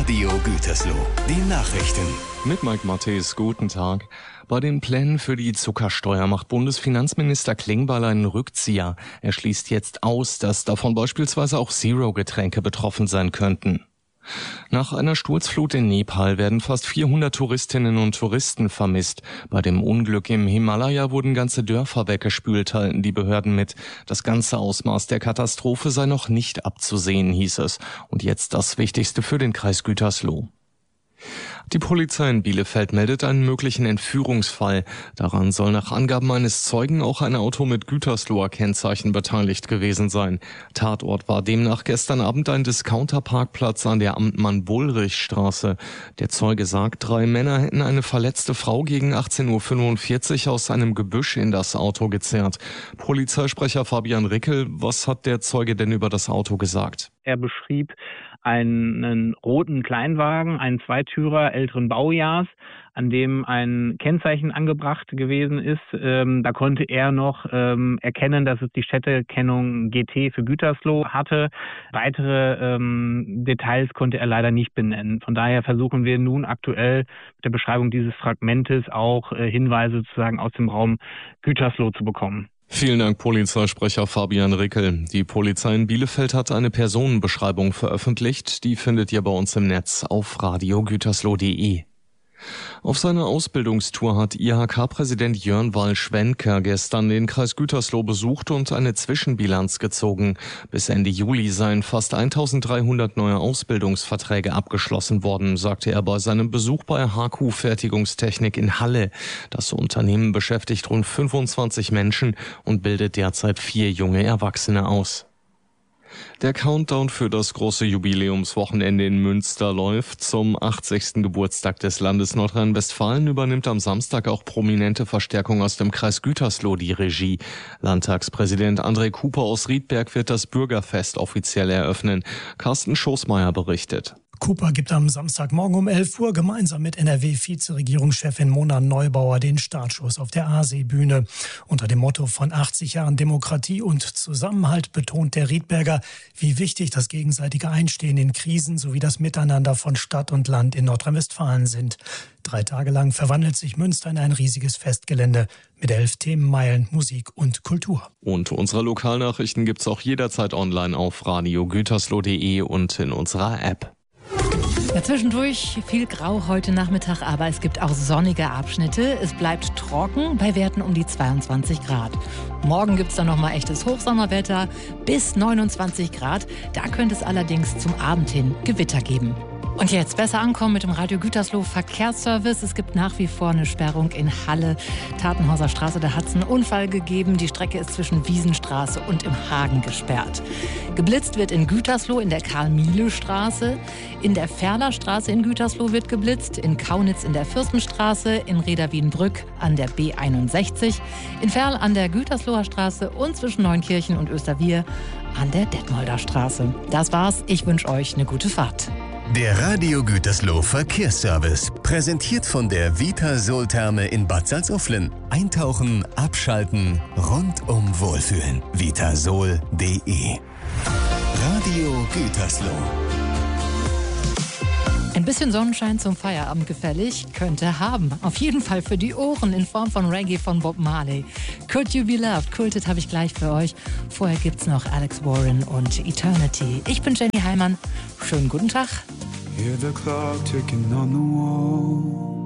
Radio Gütersloh, die Nachrichten. Mit Mike Mattes, guten Tag. Bei den Plänen für die Zuckersteuer macht Bundesfinanzminister Klingbeil einen Rückzieher. Er schließt jetzt aus, dass davon beispielsweise auch Zero-Getränke betroffen sein könnten. Nach einer Sturzflut in Nepal werden fast 400 Touristinnen und Touristen vermisst. Bei dem Unglück im Himalaya wurden ganze Dörfer weggespült, teilten die Behörden mit. Das ganze Ausmaß der Katastrophe sei noch nicht abzusehen, hieß es. Und jetzt das Wichtigste für den Kreis Gütersloh. Die Polizei in Bielefeld meldet einen möglichen Entführungsfall. Daran soll nach Angaben eines Zeugen auch ein Auto mit Gütersloher Kennzeichen beteiligt gewesen sein. Tatort war demnach gestern Abend ein Discounter-Parkplatz an der Amtmann-Bullrich-Straße. Der Zeuge sagt, 3 Männer hätten eine verletzte Frau gegen 18.45 Uhr aus einem Gebüsch in das Auto gezerrt. Polizeisprecher Fabian Rickel, was hat der Zeuge denn über das Auto gesagt? Er beschrieb einen roten Kleinwagen, einen Zweitürer älteren Baujahrs, an dem ein Kennzeichen angebracht gewesen ist. Da konnte er noch erkennen, dass es die Städtekennung GT für Gütersloh hatte. Weitere Details konnte er leider nicht benennen. Von daher versuchen wir nun aktuell mit der Beschreibung dieses Fragmentes auch Hinweise sozusagen aus dem Raum Gütersloh zu bekommen. Vielen Dank, Polizeisprecher Fabian Rickel. Die Polizei in Bielefeld hat eine Personenbeschreibung veröffentlicht. Die findet ihr bei uns im Netz auf radiogütersloh.de. Auf seiner Ausbildungstour hat IHK-Präsident Jörn Wall-Schwenker gestern den Kreis Gütersloh besucht und eine Zwischenbilanz gezogen. Bis Ende Juli seien fast 1300 neue Ausbildungsverträge abgeschlossen worden, sagte er bei seinem Besuch bei HQ Fertigungstechnik in Halle. Das Unternehmen beschäftigt rund 25 Menschen und bildet derzeit 4 junge Erwachsene aus. Der Countdown für das große Jubiläumswochenende in Münster läuft. Zum 80. Geburtstag des Landes Nordrhein-Westfalen übernimmt am Samstag auch prominente Verstärkung aus dem Kreis Gütersloh die Regie. Landtagspräsident André Cooper aus Riedberg wird das Bürgerfest offiziell eröffnen. Carsten Schoßmeier berichtet. Cooper gibt am Samstagmorgen um 11 Uhr gemeinsam mit NRW-Vizeregierungschefin Mona Neubauer den Startschuss auf der Aarsee-Bühne. Unter dem Motto von 80 Jahren Demokratie und Zusammenhalt betont der Riedberger, wie wichtig das gegenseitige Einstehen in Krisen sowie das Miteinander von Stadt und Land in Nordrhein-Westfalen sind. 3 Tage lang verwandelt sich Münster in ein riesiges Festgelände mit 11 Themenmeilen, Musik und Kultur. Und unsere Lokalnachrichten gibt's auch jederzeit online auf radiogütersloh.de und in unserer App. Ja, zwischendurch viel Grau heute Nachmittag, aber es gibt auch sonnige Abschnitte. Es bleibt trocken bei Werten um die 22 Grad. Morgen gibt es dann nochmal echtes Hochsommerwetter bis 29 Grad. Da könnte es allerdings zum Abend hin Gewitter geben. Und jetzt besser ankommen mit dem Radio Gütersloh Verkehrsservice. Es gibt nach wie vor eine Sperrung in Halle, Tatenhauser Straße. Da hat es einen Unfall gegeben. Die Strecke ist zwischen Wiesenstraße und im Hagen gesperrt. Geblitzt wird in Gütersloh in der Karl-Miele-Straße. In der Ferlerstraße in Gütersloh wird geblitzt. In Kaunitz in der Fürstenstraße. In Reda-Wiedenbrück an der B61. In Ferl an der Gütersloher Straße und zwischen Neunkirchen und Österwier an der Detmolder Straße. Das war's. Ich wünsche euch eine gute Fahrt. Der Radio Gütersloh Verkehrsservice, präsentiert von der Vitasol-Therme in Bad Salzuflen. Eintauchen, abschalten, rundum wohlfühlen. Vitasol.de. Radio Gütersloh. Ein bisschen Sonnenschein zum Feierabend gefällig könnte haben. Auf jeden Fall für die Ohren in Form von Reggae von Bob Marley. Could You Be Loved? Kultet habe ich gleich für euch. Vorher gibt's noch Alex Warren und Eternity. Ich bin Jenny Heimann. Schönen guten Tag. Hear the clock ticking on the wall.